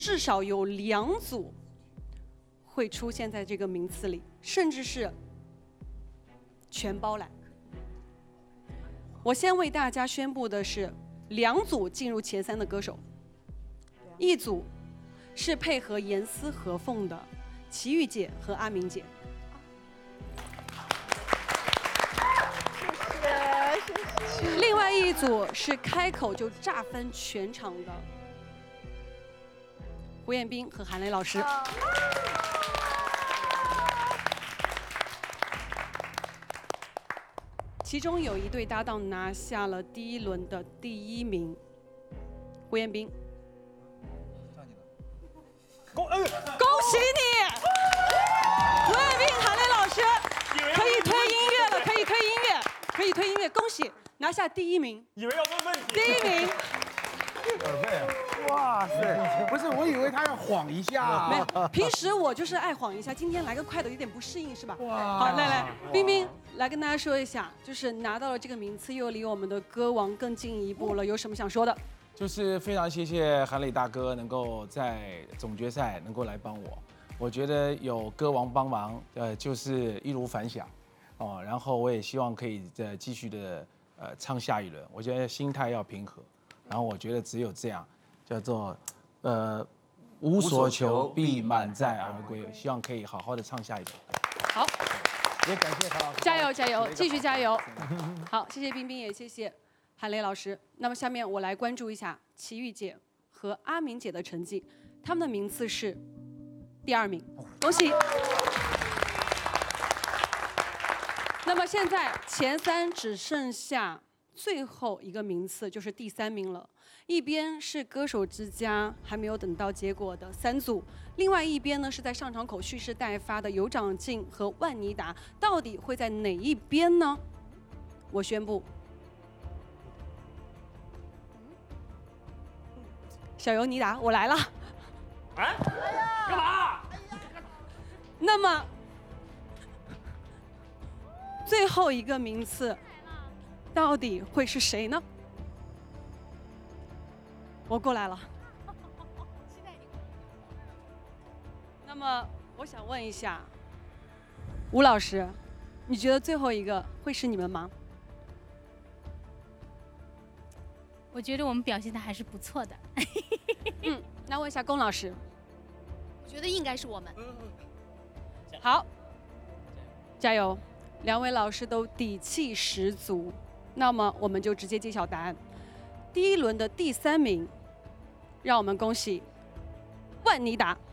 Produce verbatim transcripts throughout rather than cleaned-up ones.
至少有两组会出现在这个名次里，甚至是全包揽。我先为大家宣布的是，两组进入前三的歌手，一组是配合严丝合缝的齐豫姐和阿明姐。 另外一组是开口就炸翻全场的胡彦斌和韩磊老师。其中有一对搭档拿下了第一轮的第一名，胡彦斌。 恭哎， 恭喜你，胡彦斌、韩磊老师，可以推音乐了，可以推音乐，可以推音乐，恭喜！ 拿下第一名， 以为要问问题。 第一名， 耳背啊！哇塞，不是，我以为他要晃一下。 没有，平时我就是爱晃一下，今天来个快的，有点不适应是吧？ 哇！ 好，来来，冰冰来跟大家说一下，就是拿到了这个名次，又离我们的歌王更进一步了，有什么想说的？ 就是非常谢谢韩磊大哥能够在总决赛能够来帮我，我觉得有歌王帮忙，呃，就是易如反响，哦，然后我也希望可以再继续的。 呃，唱下一轮，我觉得心态要平和，然后我觉得只有这样，叫做，呃，无所求必满载而归。希望可以好好的唱下一轮。 好， 也感谢韩老师， 加油加油，继续加油。好，谢谢冰冰，也谢谢韩磊老师。那么下面我来关注一下齐豫姐和阿明姐的成绩，他们的名次是第二名，恭喜。 那么现在前三只剩下最后一个名次，就是第三名了。一边是歌手之家还没有等到结果的三组，另外一边呢是在上场口蓄势待发的有长进和万妮达，到底会在哪一边呢？我宣布，小尤妮达，我来了。 哎，干嘛？ 那么。 最后一个名次，到底会是谁呢？我过来了。那么我想问一下，吴老师，你觉得最后一个会是你们吗？ 我觉得我们表现的还是不错的。 嗯，那问一下龚老师。 我觉得应该是我们。 好，加油！ 两位老师都底气十足，那么我们就直接揭晓答案。第一轮的第三名，让我们恭喜万妮达，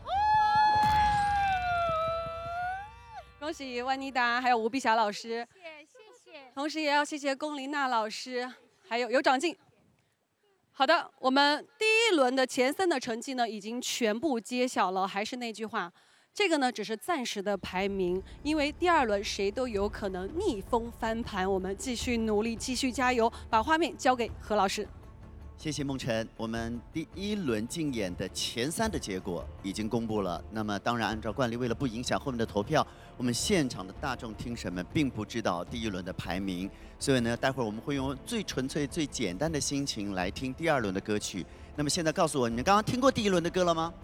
恭喜万妮达，还有吴碧霞老师， 谢谢谢谢。 同时也要谢谢龚琳娜老师，还有有长进。好的，我们第一轮的前三的成绩呢，已经全部揭晓了。还是那句话。 这个呢只是暂时的排名，因为第二轮谁都有可能逆风翻盘。我们继续努力，继续加油，把画面交给何老师。 谢谢梦辰，我们第一轮竞演的前三的结果已经公布了。那么当然，按照惯例，为了不影响后面的投票，我们现场的大众听审们并不知道第一轮的排名，所以呢，待会儿我们会用最纯粹、最简单的心情来听第二轮的歌曲。那么现在告诉我，你们刚刚听过第一轮的歌了吗？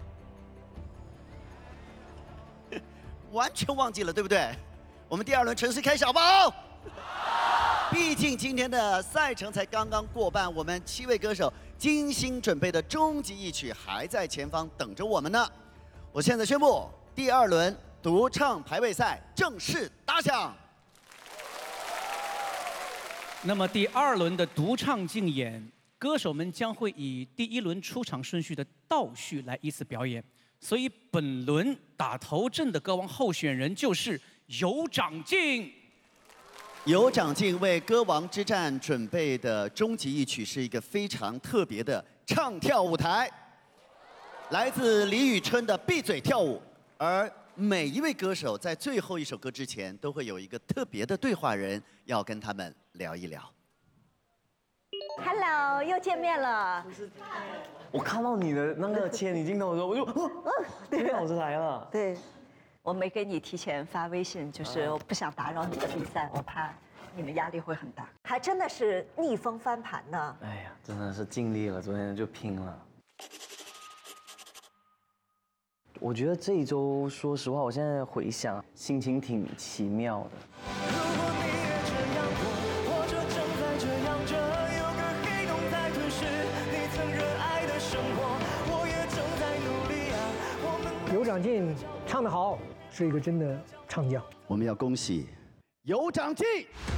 完全忘记了，对不对？我们第二轮正式开始，好不好？毕竟今天的赛程才刚刚过半，我们七位歌手精心准备的终极一曲还在前方等着我们呢。我现在宣布，第二轮独唱排位赛正式打响。 那么第二轮的独唱竞演，歌手们将会以第一轮出场顺序的倒序来依次表演。 所以本轮打头阵的歌王候选人就是有长进。 有长进为歌王之战准备的终极一曲是一个非常特别的唱跳舞台，来自李宇春的《闭嘴跳舞》，而每一位歌手在最后一首歌之前都会有一个特别的对话人要跟他们聊一聊。 Hello， 又见面了。 我看到你的那个牵你镜头的时候，我就，对，老师来了。 对，我没给你提前发微信，就是我不想打扰你的比赛，我怕你们压力会很大。还真的是逆风翻盘呢。 哎呀，真的是尽力了，昨天就拼了。 我觉得这一周，说实话，我现在回想，心情挺奇妙的。 有长进，唱得好，是一个真的唱将。 我们要恭喜有长进，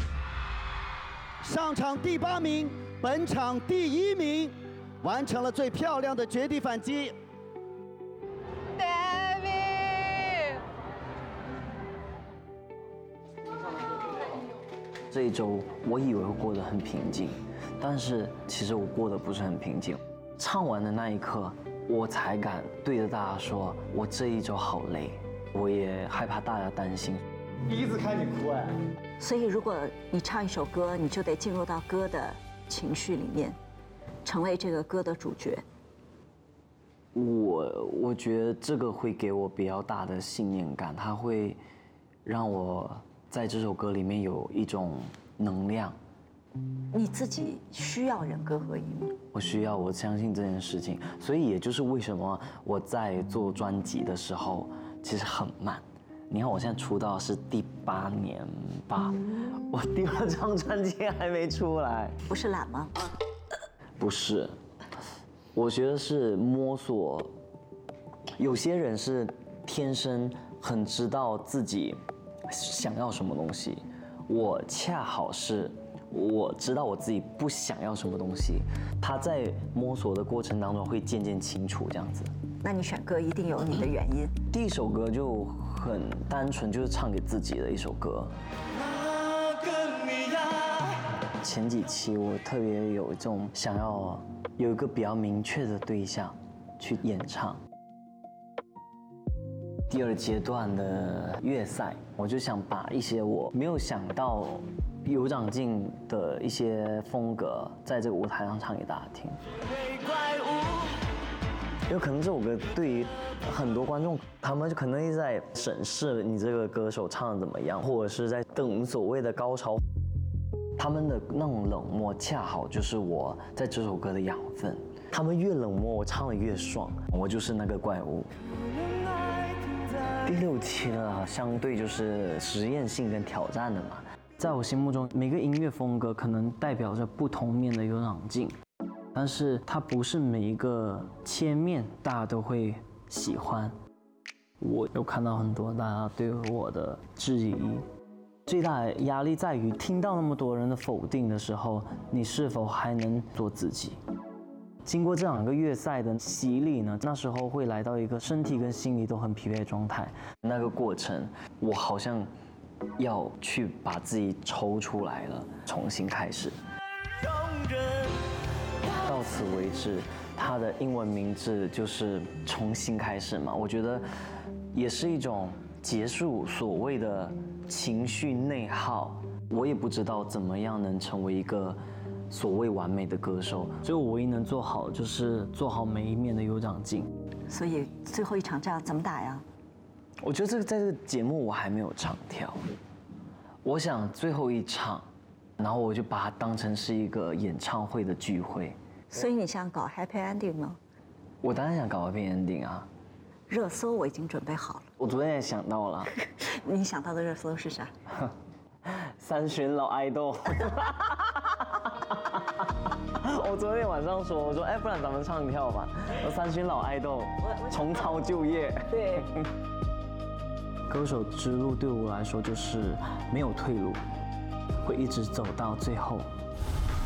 上场第八名，本场第一名，完成了最漂亮的绝地反击。 这一周我以为我过得很平静，但是其实我过得不是很平静。唱完的那一刻，我才敢对着大家说，我这一周好累，我也害怕大家担心。 第一次看你哭哎。 所以如果你唱一首歌，你就得进入到歌的情绪里面，成为这个歌的主角。 我我觉得这个会给我比较大的信念感，它会让我在这首歌里面有一种能量。 你自己需要人歌合一吗？ 我需要，我相信这件事情，所以也就是为什么我在做专辑的时候其实很慢。你看我现在出道是第八年吧，我第二张专辑还没出来。 不是懒吗？ 不是，我觉得是摸索。有些人是天生很知道自己想要什么东西，我恰好是我知道我自己不想要什么东西，他在摸索的过程当中会渐渐清楚这样子。 那你选歌一定有你的原因。 第一首歌就很单纯，就是唱给自己的一首歌。前几期我特别有这种想要有一个比较明确的对象去演唱。第二阶段的乐赛，我就想把一些我没有想到有长进的一些风格，在这个舞台上唱给大家听。有可能这首歌对于很多观众，他们可能一直在审视你这个歌手唱的怎么样，或者是在等所谓的高潮。他们的那种冷漠，恰好就是我在这首歌的养分。他们越冷漠，我唱的越爽，我就是那个怪物。第六期了，相对就是实验性跟挑战的嘛。在我心目中，每个音乐风格可能代表着不同面的有长进，但是它不是每一个切面大家都会喜欢。我有看到很多大家对我的质疑，最大的压力在于听到那么多人的否定的时候，你是否还能做自己？经过这两个月赛的洗礼呢，那时候会来到一个身体跟心理都很疲惫的状态。那个过程，我好像要去把自己抽出来了，重新开始。到此为止，它的英文名字就是重新开始嘛。我觉得也是一种结束所谓的情绪内耗。我也不知道怎么样能成为一个所谓完美的歌手，所以我唯一能做好就是做好每一面的有长进。 所以最后一场仗怎么打呀？ 我觉得这个在这个节目我还没有唱跳，我想最后一场，然后我就把它当成是一个演唱会的聚会。 所以你想搞 happy ending 吗？ 我当然想搞 happy ending 啊。 热搜我已经准备好了。 我昨天也想到了。 你想到的热搜是啥？ 三旬老爱豆。我昨天晚上说，我说，哎，不然咱们唱跳吧。我三旬老爱豆，重操旧业。 对。 歌手之路对我来说就是没有退路，会一直走到最后。